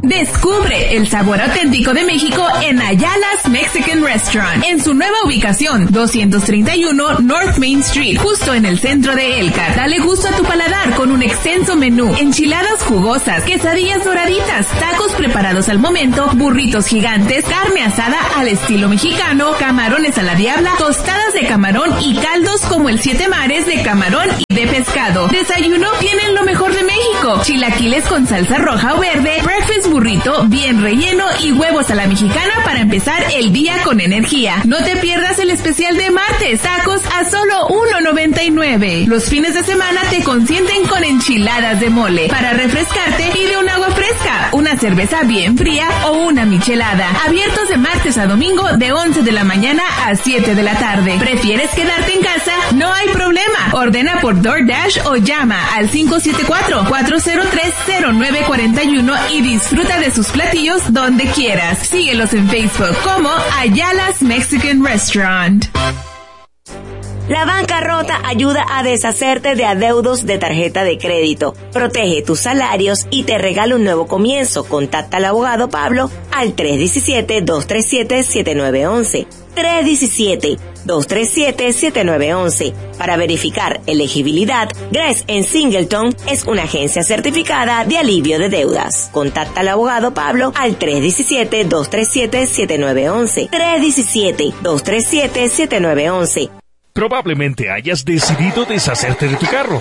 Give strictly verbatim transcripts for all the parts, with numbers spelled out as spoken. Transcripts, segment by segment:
Descubre el sabor auténtico de México en Ayala's Mexican Restaurant, en su nueva ubicación, doscientos treinta y uno North Main Street, justo en el centro de Elcar. Dale gusto a tu paladar con un extenso menú, enchiladas jugosas, quesadillas doraditas, tacos preparados al momento, burritos gigantes, carne asada al estilo mexicano, camarones a la diabla, tostadas de camarón y caldos como el Siete Mares de camarón y de pescado. Desayuno, tienen lo mejor de México, chilaquiles con salsa roja o verde, breakfast burrito bien relleno y huevos a la mexicana para empezar el día con energía. No te pierdas el especial de martes, tacos a solo uno noventa y nueve. Los fines de semana te consienten con enchiladas de mole. Para refrescarte, pide un agua fresca, una cerveza bien fría o una michelada. Abiertos de martes a domingo de once de la mañana a siete de la tarde. ¿Prefieres quedarte en casa? No hay problema. Ordena por DoorDash o llama al cinco siete cuatro, cuatro cero tres, cero nueve cuatro uno y disfruta de sus platillos donde quieras. Síguelos en Facebook como Ayala's Mexican Restaurant. La bancarrota ayuda a deshacerte de adeudos de tarjeta de crédito, protege tus salarios y te regala un nuevo comienzo. Contacta al abogado Pablo al tres uno siete, dos tres siete, siete nueve uno uno. tres uno siete, dos tres siete, siete nueve uno uno. Para verificar elegibilidad, Gress en Singleton es una agencia certificada de alivio de deudas. Contacta al abogado Pablo al tres uno siete, dos tres siete, siete nueve uno uno. tres uno siete, dos tres siete, siete nueve uno uno. Probablemente hayas decidido deshacerte de tu carro.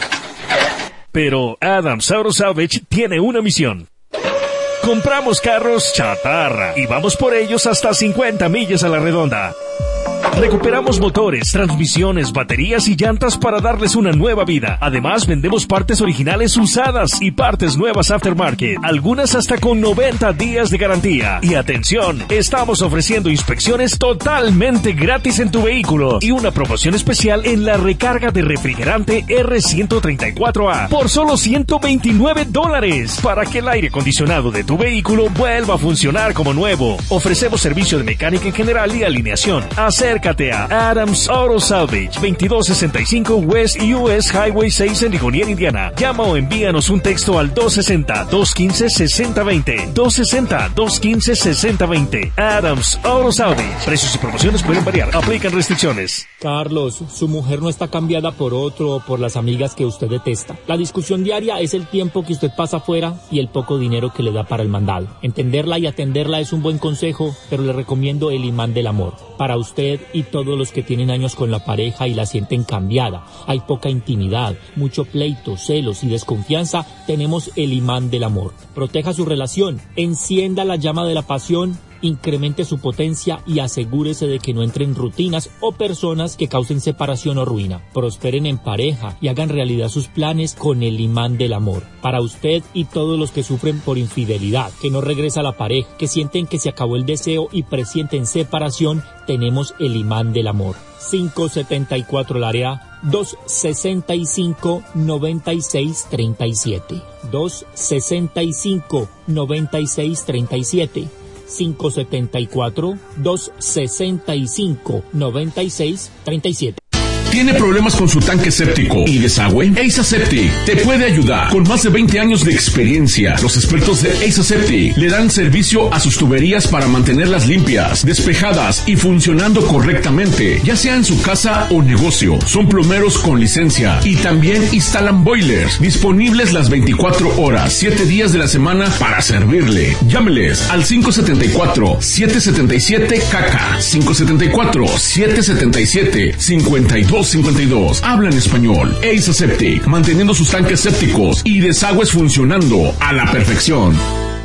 Pero Adams Auto Salvage tiene una misión. Compramos carros chatarra y vamos por ellos hasta cincuenta millas a la redonda. Recuperamos motores, transmisiones, baterías y llantas para darles una nueva vida. Además, vendemos partes originales usadas y partes nuevas aftermarket, algunas hasta con noventa días de garantía. Y atención, estamos ofreciendo inspecciones totalmente gratis en tu vehículo y una promoción especial en la recarga de refrigerante R ciento treinta y cuatro A por solo ciento veintinueve dólares para que el aire acondicionado de tu vehículo vuelva a funcionar como nuevo. Ofrecemos servicio de mecánica en general y alineación. Acércate a Adams Auto Salvage, veintidós sesenta y cinco West U S Highway seis en Ligonier, Indiana. Llama o envíanos un texto al dos sesenta, dos quince, sesenta veinte. dos sesenta, dos quince, sesenta veinte. Adams Auto Salvage. Precios y promociones pueden variar. Aplican restricciones. Carlos, su mujer no está cambiada por otro o por las amigas que usted detesta. La discusión diaria es el tiempo que usted pasa afuera y el poco dinero que le da para el mandado. Entenderla y atenderla es un buen consejo, pero le recomiendo el imán del amor. Para usted y todos los que tienen años con la pareja y la sienten cambiada, hay poca intimidad, mucho pleito, celos y desconfianza, tenemos el imán del amor. Proteja su relación, encienda la llama de la pasión, incremente su potencia y asegúrese de que no entren rutinas o personas que causen separación o ruina. Prosperen en pareja y hagan realidad sus planes con el imán del amor. Para usted y todos los que sufren por infidelidad, que no regresa a la pareja, que sienten que se acabó el deseo y presienten separación, tenemos el imán del amor. cinco setenta y cuatro el área, dos sesenta y cinco, noventa y seis treinta y siete. dos sesenta y cinco, noventa y seis treinta y siete. cinco setenta y cuatro, dos sesenta y cinco, noventa y seis treinta y siete. ¿Tiene problemas con su tanque séptico y desagüe? Eisa Septic te puede ayudar. Con más de veinte años de experiencia, los expertos de Eisa Septic le dan servicio a sus tuberías para mantenerlas limpias, despejadas y funcionando correctamente, ya sea en su casa o negocio. Son plomeros con licencia y también instalan boilers disponibles las veinticuatro horas, siete días de la semana para servirle. Llámeles al cinco setenta y cuatro, siete setenta y siete C A C A, cinco setenta y cuatro, siete setenta y siete, cincuenta y dos cincuenta y dos. Hablan español. Eisa Septic, manteniendo sus tanques sépticos y desagües funcionando a la perfección.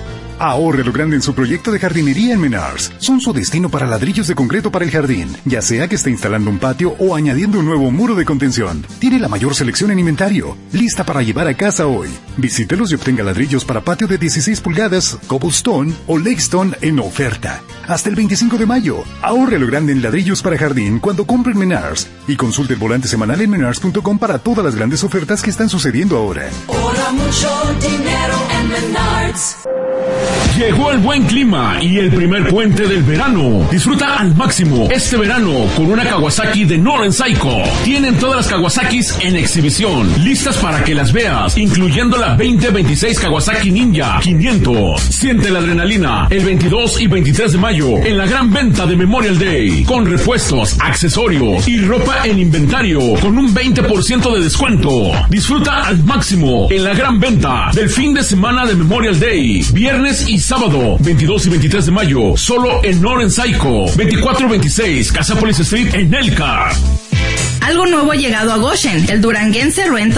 Ahorre lo grande en su proyecto de jardinería en Menards. Son su destino para ladrillos de concreto para el jardín, ya sea que esté instalando un patio o añadiendo un nuevo muro de contención. Tiene la mayor selección en inventario, lista para llevar a casa hoy. Visítelos y obtenga ladrillos para patio de dieciséis pulgadas, cobblestone o lakestone en oferta. Hasta el veinticinco de mayo. Ahorre lo grande en ladrillos para jardín cuando compre en Menards. Y consulte el volante semanal en menards punto com para todas las grandes ofertas que están sucediendo ahora. Ahora mucho dinero en Menards. Llegó el buen clima y el primer puente del verano. Disfruta al máximo este verano con una Kawasaki de Noren Psycho. Tienen todas las Kawasaki's en exhibición, listas para que las veas, incluyendo la veinte veintiséis Kawasaki Ninja quinientos. Siente la adrenalina el veintidós y veintitrés de mayo en la gran venta de Memorial Day, con repuestos, accesorios y ropa en inventario con un veinte por ciento de descuento. Disfruta al máximo en la gran venta del fin de semana de Memorial Day, viernes y sábado, veintidós y veintitrés de mayo, solo en Noren Psycho, veinticuatro veintiséis Casapolis Street en Elkhart. Algo nuevo ha llegado a Goshen, el duranguense Rental